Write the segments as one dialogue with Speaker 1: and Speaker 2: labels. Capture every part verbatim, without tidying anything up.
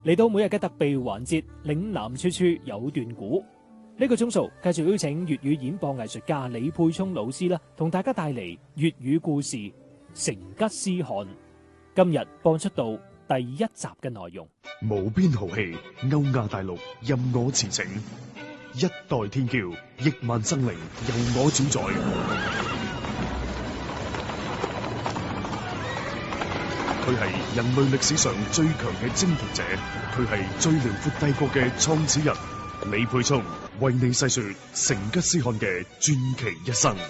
Speaker 1: 嚟到每日嘅特備環節，嶺南處處有段古。呢、這個鐘數繼續邀請粵語演播藝術家李沛聰老師啦，同大家帶嚟粵語故事《成吉思汗》。今日播出到第一集嘅內容。
Speaker 2: 無邊豪氣，歐亞大陸任我馳騁，一代天驕，億萬生靈由我主宰。佢係人類歷史上最強嘅征服者，佢係最遼闊帝國嘅創始人。李沛聰為你細說成吉思汗嘅傳奇一生。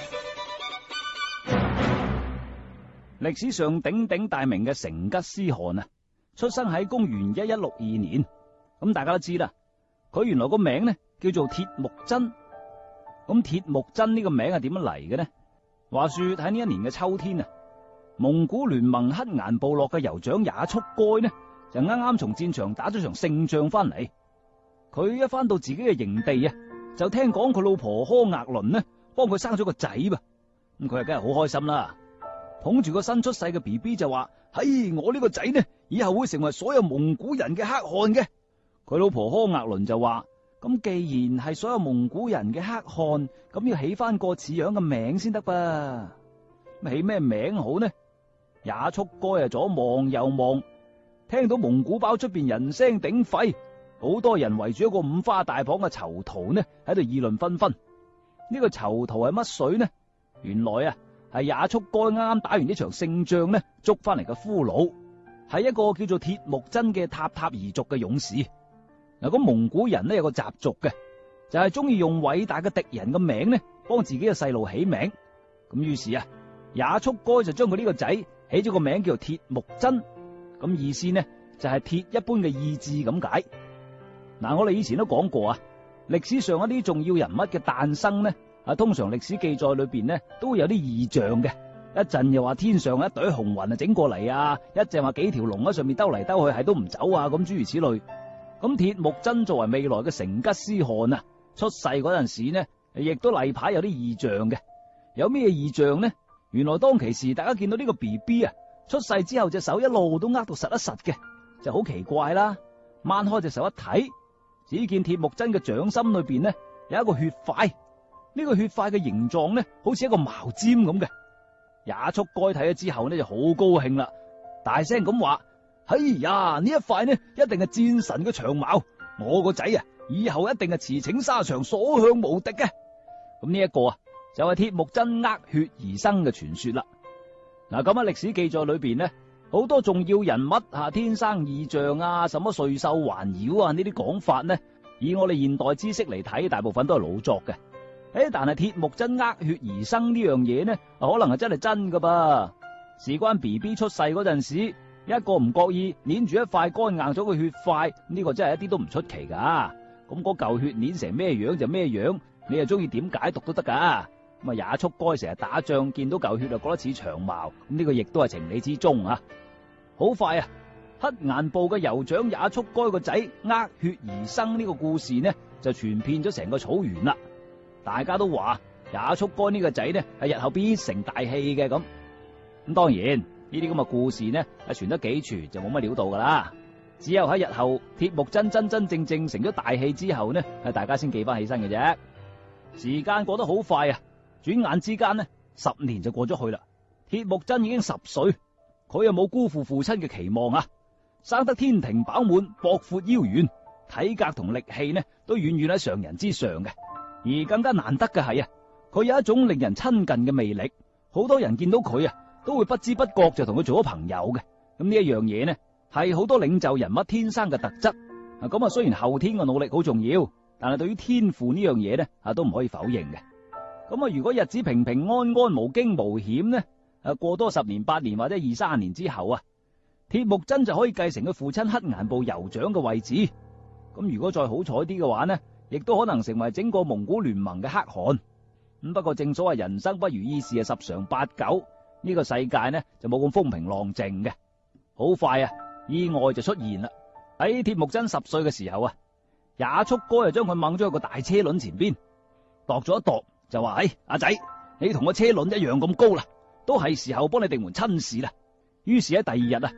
Speaker 3: 歷史上鼎鼎大名嘅成吉思汗啊，出生喺公元一一六二年。咁大家都知啦，佢原來個名呢叫做鐵木真。咁鐵木真呢個名係點樣嚟嘅呢？話說喺呢一年嘅秋天啊，蒙古聯盟黑岩部落嘅酋長也速該呢，就啱啱從戰場打咗場勝仗翻嚟。佢一翻到自己嘅營地啊，就聽講佢老婆柯額倫呢幫佢生咗個仔噃。咁佢啊梗係好開心啦，捧住個新出世嘅 B B 就話：嘿，我呢個仔呢，以後會成為所有蒙古人嘅黑汗嘅。佢老婆柯額倫就話：咁既然係所有蒙古人嘅黑汗，咁要起翻個似樣嘅名先得噃。咁起咩名好呢？也速該啊左望右望，聽到蒙古包出邊人聲鼎沸，好多人圍住一個五花大綁嘅囚徒呢喺度議論紛紛。呢個囚徒係乜水呢？原來啊係也速該啱啱打完呢場勝仗呢捉翻嚟嘅俘虜，係一個叫做鐵木真嘅塔塔兒族嘅勇士。嗱，咁蒙古人呢有個習俗嘅，就係中意用偉大嘅敵人嘅名呢幫自己嘅細路起名。咁於是啊也速該就將佢呢個仔起咗個名叫做鐵木真，咁意思呢就係鐵一般嘅意志咁解。嗱，我哋以前都講過啊，歷史上一啲重要人物嘅誕生呢，啊通常歷史記載裏邊呢都會有啲異象嘅。一陣又話天上一朵紅雲啊整過嚟啊，一陣話幾條龍喺上面兜嚟兜去係都唔走啊，咁諸如此類。咁鐵木真作為未來嘅成吉思汗啊，出世嗰陣時呢，亦都例牌有啲異象嘅。有咩異象呢？原來當其時大家見到呢個 B B 啊出世之後隻手一路都握到實一實嘅，就好奇怪啦。掹開隻手一睇，只見鐵木真嘅掌心裏邊呢有一個血塊，呢、這個血塊嘅形狀呢好似一個矛尖咁嘅。也速該睇咗之後呢就好高興啦，大聲咁話：哎呀，呢一塊呢一定係戰神嘅長矛，我個仔啊以後一定係馳騁沙場，所向無敵嘅。咁呢一個啊就係鐵木真呃血而生嘅傳說啦。嗱，咁喺歷史記載裏邊呢，好多重要人物吓天生異象啊，什麼瑞獸環繞啊呢啲講法呢，以我哋現代知識嚟睇，大部分都係老作嘅。誒，但係鐵木真呃血而生呢樣嘢呢，可能係真係真噶噃。事關 B B 出世嗰陣時，一個唔覺意捏住一塊乾硬咗嘅血塊，呢個真係一啲都唔出奇噶。咁嗰嚿血捏成咩樣就咩樣，你又中意點解讀都得噶。咁啊也速該成日打仗見到嚿血就覺得似長矛，咁呢個亦都係情理之中啊。好快啊，黑岩部嘅酋長也速該個仔呃血而生呢個故事呢就傳遍咗成個草原啦。大家都話也速該呢個仔呢係日後必成大器嘅。咁咁當然呢啲咁嘅故事呢係傳得幾傳就冇乜料到噶啦。只有喺日後鐵木真真真正正成咗大器之後呢，係大家先記翻起身嘅啫。時間過得好快啊，轉眼之間呢十年就過咗去啦。鐵木真已經十歲，佢又冇辜負父親嘅期望啊，生得天庭飽滿，博闊腰圓，體格同力氣呢都遠遠喺常人之上嘅。而更加難得嘅係啊，佢有一種令人親近嘅魅力，好多人見到佢啊都會不知不覺就同佢做咗朋友嘅。咁呢一樣嘢呢係好多領袖人物天生嘅特質。咁啊雖然後天嘅努力好重要，但係對於天賦呢樣嘢呢啊都唔可以否認嘅。咁啊如果日子平平安安無驚無險呢，誒過多十年八年或者二三十年之後啊，鐵木真就可以繼承佢父親黑岩部酋長嘅位置。咁如果再好彩啲嘅話呢，亦都可能成為整個蒙古聯盟嘅黑汗。咁不過正所謂人生不如意事啊十常八九，呢個世界呢就冇咁風平浪靜嘅。好快啊，意外就出現啦。喺鐵木真十歲嘅時候啊，也速該就將佢掹咗去個大車輪前邊，度咗一度就話：哎，阿仔，你同個車輪一樣咁高啦，都係時候幫你定門親事啦。於是喺第二日啊，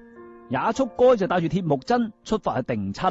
Speaker 3: 也速該就帶住鐵木真出發去定親